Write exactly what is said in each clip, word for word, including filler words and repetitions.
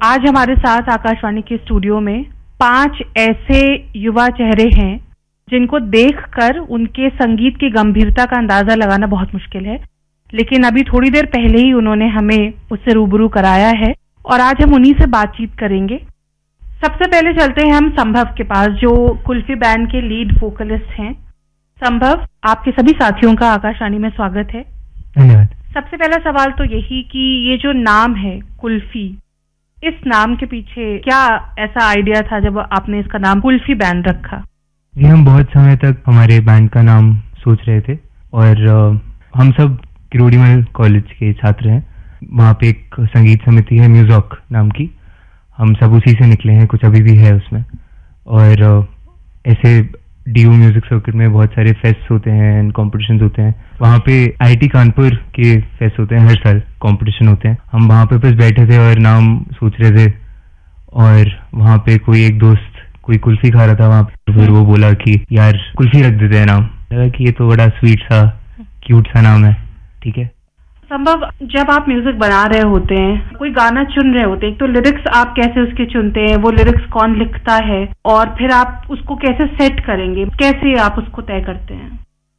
आज हमारे साथ आकाशवाणी के स्टूडियो में पांच ऐसे युवा चेहरे हैं जिनको देखकर उनके संगीत की गंभीरता का अंदाजा लगाना बहुत मुश्किल है, लेकिन अभी थोड़ी देर पहले ही उन्होंने हमें उससे रूबरू कराया है और आज हम उन्हीं से बातचीत करेंगे। सबसे पहले चलते हैं हम संभव के पास, जो कुल्फी बैंड के लीड वोकलिस्ट हैं। संभव, आपके सभी साथियों का आकाशवाणी में स्वागत है। धन्यवाद। सबसे पहला सवाल तो यही कि ये जो नाम है कुल्फी, इस नाम के पीछे क्या ऐसा आइडिया था जब आपने इसका नाम कुल्फी बैंड रखा? जी, हम बहुत समय तक हमारे बैंड का नाम सोच रहे थे और आ, हम सब किरोड़ीमल कॉलेज के छात्र हैं। वहाँ पे एक संगीत समिति है म्यूजॉक नाम की, हम सब उसी से निकले हैं, कुछ अभी भी है उसमें। और आ, ऐसे डीयू म्यूजिक सर्किट में बहुत सारे फेस्ट होते हैं एंड कॉम्पिटिशन्स होते हैं। वहाँ पे आईआईटी कानपुर के फेस्ट होते हैं, हर साल कॉम्पिटिशन होते हैं। हम वहाँ पे बस बैठे थे और नाम सोच रहे थे और वहाँ पे कोई एक दोस्त कोई कुल्फी खा रहा था वहाँ पे, फिर वो बोला कि यार कुल्फी रख देते हैं नाम। लगा कि ये तो बड़ा स्वीट सा क्यूट सा नाम है, ठीक है। संभव, जब आप म्यूजिक बना रहे होते हैं, कोई गाना चुन रहे होते हैं, एक तो लिरिक्स आप कैसे उसके चुनते हैं, वो लिरिक्स कौन लिखता है और फिर आप उसको कैसे सेट करेंगे, कैसे आप उसको तय करते हैं?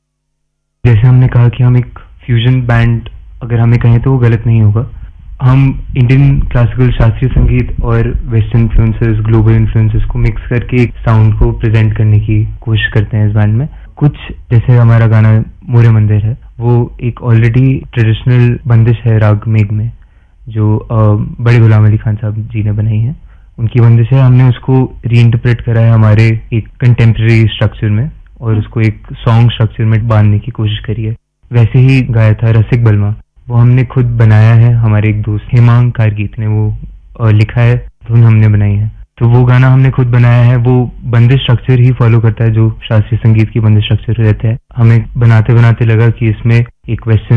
जैसे हमने कहा कि हम एक फ्यूजन बैंड अगर हमें कहें तो वो गलत नहीं होगा। हम इंडियन क्लासिकल शास्त्रीय संगीत और वेस्टर्न इन्फ्लुएंसेस, ग्लोबल इन्फ्लुएंसेस को मिक्स करके एक साउंड को प्रेजेंट करने की कोशिश करते हैं इस बैंड में। कुछ जैसे हमारा गाना मोरे मंदिर है, वो एक ऑलरेडी ट्रेडिशनल बंदिश है राग मेघ में, जो बड़े गुलाम अली खान साहब जी ने बनाई है, उनकी बंदिश है। हमने उसको रीइंटरप्रेट करा है हमारे एक कंटेम्प्रेरी स्ट्रक्चर में और उसको एक सॉन्ग स्ट्रक्चर में बांधने की कोशिश करी है। वैसे ही गाया था रसिक बलमा, वो हमने खुद बनाया है। हमारे एक दोस्त हेमांग कारगीत ने वो लिखा है, धुन हमने बनाई है। तो वो गाना हमने खुद बनाया है, वो बंदिश स्ट्रक्चर ही फॉलो करता है जो शास्त्रीय संगीत की बंदिश स्ट्रक्चर रहता है। हमें बनाते बनाते लगा कि इसमें एक वेस्टर्न